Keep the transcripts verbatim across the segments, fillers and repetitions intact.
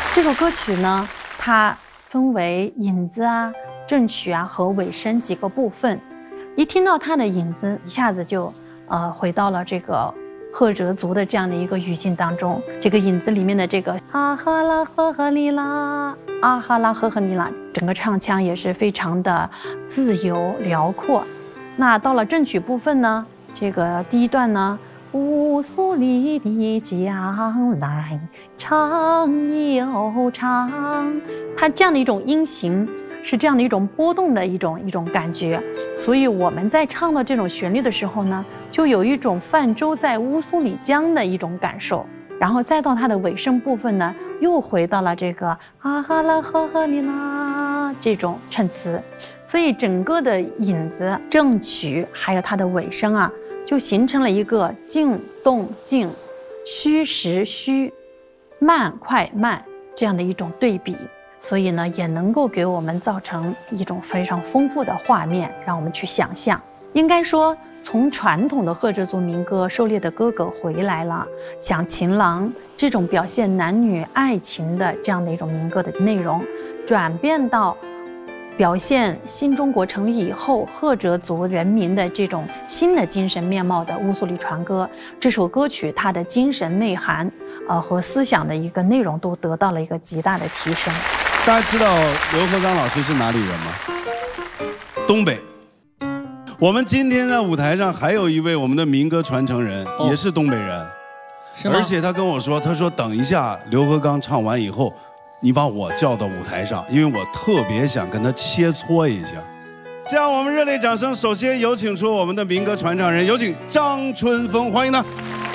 这首歌曲呢，它分为引子啊、正曲啊和尾声几个部分。一听到它的引子，一下子就呃回到了这个赫哲族的这样的一个语境当中。这个引子里面的这个啊哈啦呵呵哩啦，啊哈啦呵呵哩啦，整个唱腔也是非常的自由辽阔。那到了正曲部分呢，这个第一段呢，乌苏里的江来长又长，它这样的一种音型是这样的一种波动的一种一种感觉，所以我们在唱到这种旋律的时候呢，就有一种泛舟在乌苏里江的一种感受。然后再到它的尾声部分呢，又回到了这个啊哈啦呵呵哩啦这种衬词，所以整个的引子、正曲还有它的尾声啊，就形成了一个静动静、虚实虚、慢快慢这样的一种对比。所以呢，也能够给我们造成一种非常丰富的画面，让我们去想象。应该说，从传统的赫哲族民歌《狩猎的哥哥回来了》、响情郎这种表现男女爱情的这样的一种民歌的内容，转变到表现新中国成立以后赫哲族人民的这种新的精神面貌的乌苏里船歌，这首歌曲它的精神内涵，呃和思想的一个内容都得到了一个极大的提升。 大家知道刘和刚老师是哪里人吗？东北。我们今天在舞台上还有一位我们的民歌传承人，哦、也是东北人， 是吗？ 而且他跟我说，他说等一下刘和刚唱完以后，你把我叫到舞台上，因为我特别想跟他切磋一下。这样，我们热烈掌声，首先有请出我们的民歌传承人，有请张春风，欢迎他。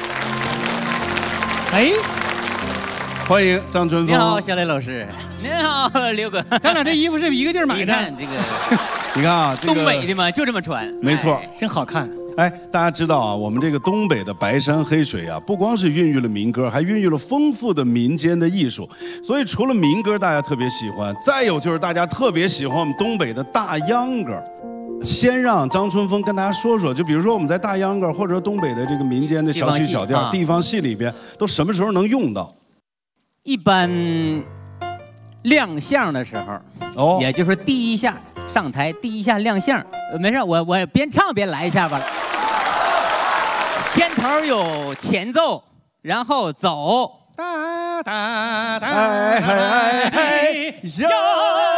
哎， 欢迎张春风。 你好，小磊老师。你好，刘哥。 咱俩这衣服是一个地儿买的。 你看这个， 你看啊，这个、 东北的嘛，就这么穿。 没错， 哎、真好看。 哎，大家知道啊，我们这个东北的白山黑水啊，不光是孕育了民歌，还孕育了丰富的民间的艺术。所以除了民歌大家特别喜欢，再有就是大家特别喜欢我们东北的大秧歌。先让张春风跟大家说说，就比如说我们在大秧歌或者东北的这个民间的小曲小调、地方戏里边，都什么时候能用到？ 一般亮相的时候，哦，也就是第一下上台，第一下亮相，没事，我我边唱边来一下吧。先头有前奏，然后走，哒哒哒，哎哎哎，哟。